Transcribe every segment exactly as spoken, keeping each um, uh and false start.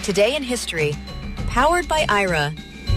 Today in History, powered by I R A.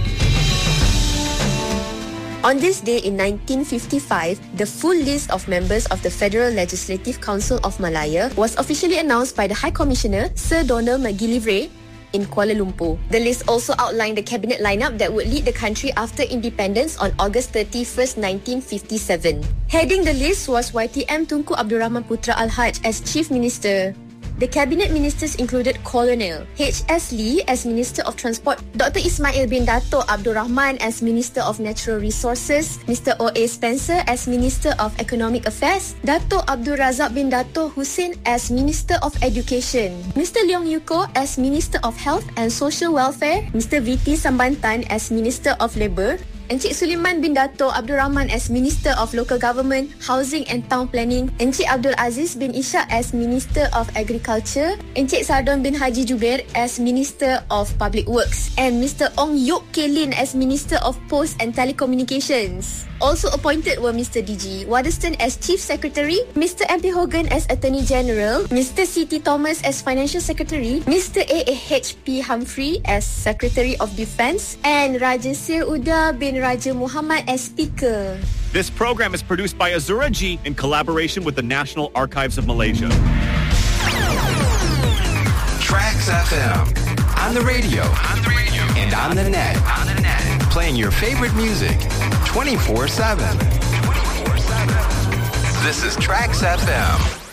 On this day in nineteen fifty-five, the full list of members of the Federal Legislative Council of Malaya was officially announced by the High Commissioner, Sir Donald McGillivray, in Kuala Lumpur. The list also outlined the cabinet lineup that would lead the country after independence on August thirty-first, nineteen fifty-seven. Heading the list was Y T M Tunku Abdul Rahman Putra Al-Haj as Chief Minister. The cabinet ministers included Colonel H S Lee as Minister of Transport, Doctor Ismail bin Dato Abdul Rahman as Minister of Natural Resources, Mister O A Spencer as Minister of Economic Affairs, Dato Abdul Razak bin Dato Hussein as Minister of Education, Mister Leong Yuko as Minister of Health and Social Welfare, Mister V T Sambantan as Minister of Labour, Encik Suliman bin Dato Abdul Rahman as Minister of Local Government, Housing and Town Planning, Encik Abdul Aziz bin Ishak as Minister of Agriculture, Encik Sardon bin Haji Jubair as Minister of Public Works, and Mister Ong Yok Kelin as Minister of Post and Telecommunications. Also appointed were Mister D G Waterston as Chief Secretary, Mister M P Hogan as Attorney General, Mister C T Thomas as Financial Secretary, Mister A H P Humphrey as Secretary of Defence, and Raja Sir Uda bin Raja Muhammad as Speaker. This program is produced by Azura G in collaboration with the National Archives of Malaysia. Tracks F M. On the radio. On the radio. And on the net. On the net. Playing your favorite music twenty-four seven. This is Tracks F M.